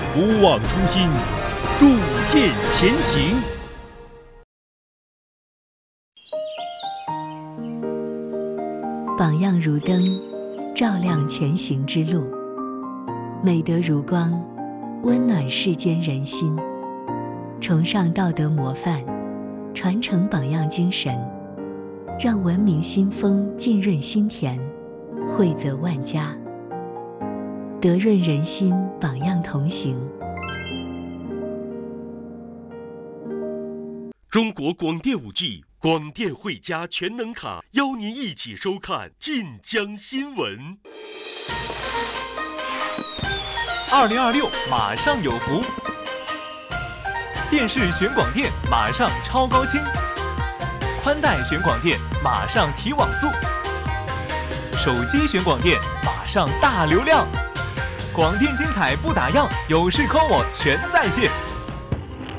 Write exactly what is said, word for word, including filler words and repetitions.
不忘初心，铸剑前行。 榜样如灯，照亮前行之路；美德如光，温暖世间人心。崇尚道德模范，传承榜样精神，让文明新风浸润心田，惠泽万家。德润人心，榜样同行。 中国广电五 G 广电汇佳全能卡，邀您一起收看晋江新闻。 二零二六马上有福，电视选广电马上超高清，宽带选广电马上提网速，手机选广电马上大流量。广电精彩不打烊，有事 call 我全在线。